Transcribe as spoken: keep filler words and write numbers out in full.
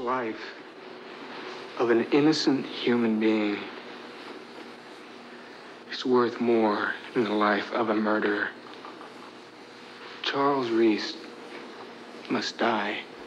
life of an innocent human being is worth more than the life of a murderer. Charles Reese must die.